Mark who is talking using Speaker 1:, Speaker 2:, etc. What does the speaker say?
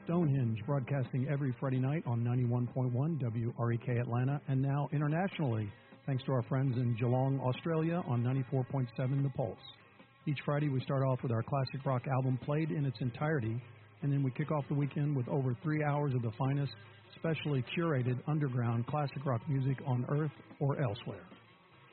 Speaker 1: Stonehenge, broadcasting every Friday night on 91.1 WREK Atlanta, and now internationally, thanks to our friends in Geelong, Australia, on 94.7 The Pulse. Each Friday, we start off with our classic rock album played in its entirety, and then we kick off the weekend with over 3 hours of the finest, specially curated underground classic rock music on Earth or elsewhere.